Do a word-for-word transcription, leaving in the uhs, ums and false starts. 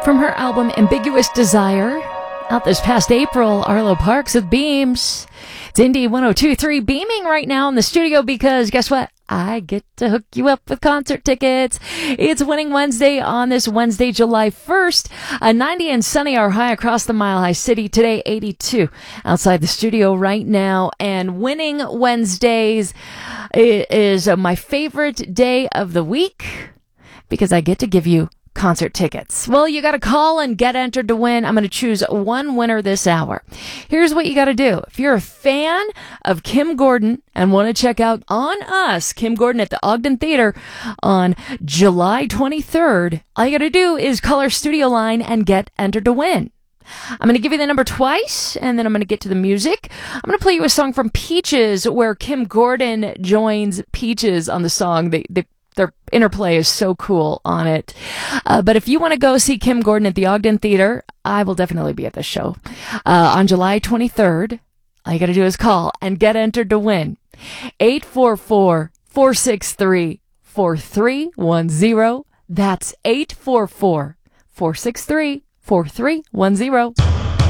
From her album Ambiguous Desire, out this past April, Arlo Parks with Beams. It's Indie one oh two point three beaming right now in the studio because guess what? I get to hook you up with concert tickets. It's Winning Wednesday on this Wednesday, July first. A ninety and sunny are high across the Mile High City. Today, eighty-two outside the studio right now. And Winning Wednesdays is my favorite day of the week because I get to give you concert tickets. Well, you got to call and get entered to win. I'm going to choose one winner this hour. Here's what you got to do. If you're a fan of Kim Gordon and want to check out On Us, Kim Gordon at the Ogden Theater on July twenty-third, all you got to do is call our studio line and get entered to win. I'm going to give you the number twice, and then I'm going to get to the music. I'm going to play you a song from Peaches where Kim Gordon joins Peaches on the song. They, they Their interplay is so cool on it. Uh, but if you want to go see Kim Gordon at the Ogden Theater, I will definitely be at the show. Uh, on July twenty-third, all you got to do is call and get entered to win. eight four four, four six three, four three one zero. That's eight four four, four six three, four three one zero.